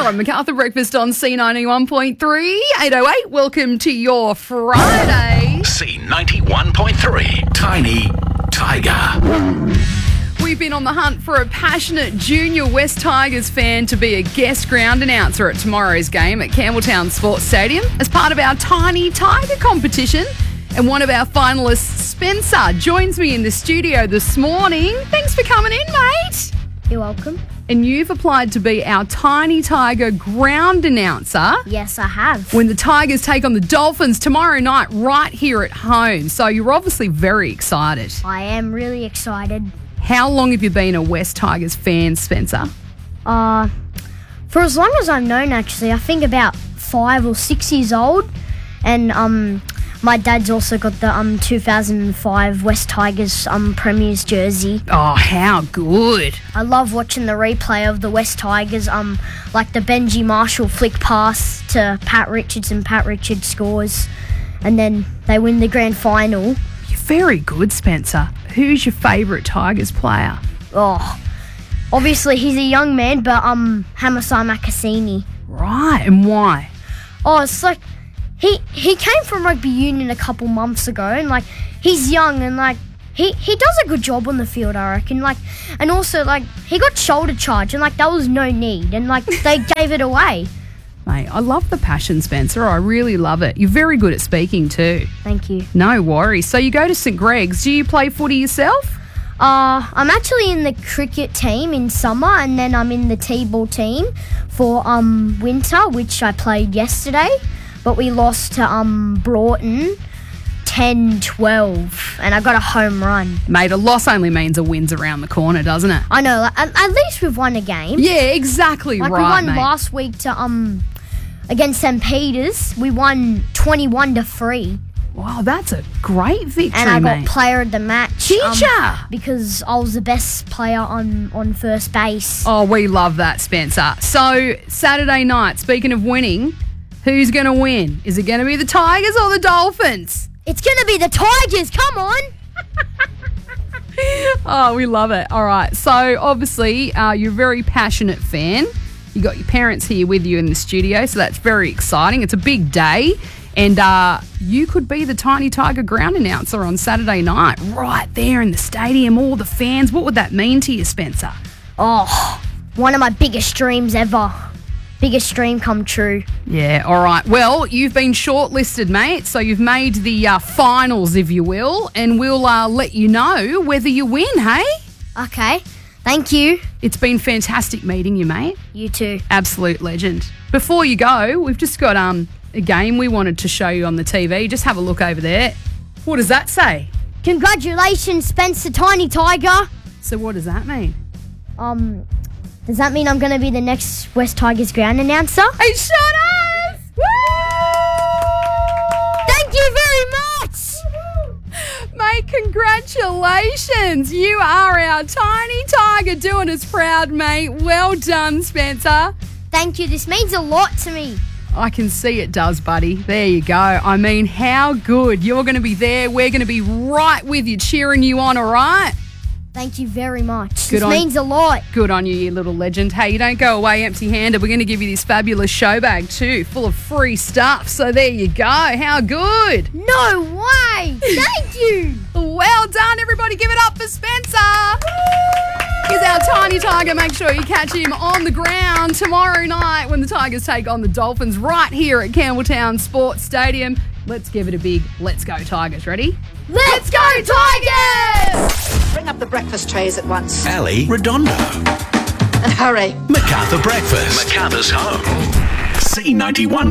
from MacArthur Breakfast on C91.3, 808. Welcome to your Friday. C91.3, Tiny Tiger. We've been on the hunt for a passionate junior West Tigers fan to be a guest ground announcer at tomorrow's game at Campbelltown Sports Stadium as part of our Tiny Tiger competition. And one of our finalists, Spencer, joins me in the studio this morning. Thanks for coming in, mate. You're welcome. And you've applied to be our Tiny Tiger ground announcer. Yes, I have. When the Tigers take on the Dolphins tomorrow night right here at home. So you're obviously very excited. I am really excited. How long have you been a West Tigers fan, Spencer? For as long as I've known, actually. I think about 5 or 6 years old. And my dad's also got the 2005 West Tigers Premier's jersey. Oh, how good. I love watching the replay of the West Tigers, like the Benji Marshall flick pass to Pat Richards, and Pat Richards scores. And then they win the grand final. You're very good, Spencer. Who's your favourite Tigers player? Oh, obviously he's a young man, but Hamasai Makasini. Right, and why? Oh, it's like he came from rugby union a couple months ago, and like he's young, and like he does a good job on the field, I reckon. Like, and also like he got shoulder charge, and like there was no need, and like they gave it away. Mate, I love the passion, Spencer. I really love it. You're very good at speaking too. Thank you. No worries. So you go to St Greg's. Do you play footy yourself? I'm actually in the cricket team in summer, and then I'm in the T-ball team for winter, which I played yesterday, but we lost to Broughton 10-12, and I got a home run. Mate, a loss only means a win's around the corner, doesn't it? I know. At least we've won a game. Yeah, exactly Like right, we won mate. last week to against St Peters. We won 21-3. Wow, that's a great victory, And I got mate. player of the match. Did ya? Because I was the best player on first base. Oh, we love that, Spencer. So, Saturday night, speaking of winning, who's going to win? Is it going to be the Tigers or the Dolphins? It's going to be the Tigers. Come on. Oh, we love it. All right. So, obviously, you're a very passionate fan. You got your parents here with you in the studio, so that's very exciting. It's a big day. And you could be the Tiny Tiger ground announcer on Saturday night, right there in the stadium, all the fans. What would that mean to you, Spencer? Oh, one of my biggest dreams ever. Biggest dream come true. Yeah, all right. Well, you've been shortlisted, mate, so you've made the finals, if you will, and we'll let you know whether you win, hey? Okay. Thank you. It's been fantastic meeting you, mate. You too. Absolute legend. Before you go, we've just got a game we wanted to show you on the TV. Just have a look over there. What does that say? Congratulations, Spencer Tiny Tiger. So what does that mean? Does that mean I'm going to be the next West Tigers ground announcer? It sure does! Thank you very much. Mate, congratulations. You are our Tiny Tiger doing us proud, mate. Well done, Spencer. Thank you. This means a lot to me. I can see it does, buddy. There you go. I mean, how good. You're going to be there. We're going to be right with you, cheering you on, all right? Thank you very much. Good This on- means a lot. Good on you, you little legend. Hey, you don't go away empty-handed. We're going to give you this fabulous show bag too, full of free stuff. So there you go. How good. No way. Thank you. Well done, everybody. Give it up for Spencer. He's our Tiny Tiger. Make sure you catch him on the ground tomorrow night when the Tigers take on the Dolphins right here at Campbelltown Sports Stadium. Let's give it a big Let's Go Tigers. Ready? Let's go, Tigers! Bring up the breakfast trays at once. Ali Redondo. And hurry. MacArthur Breakfast. MacArthur's home. C91.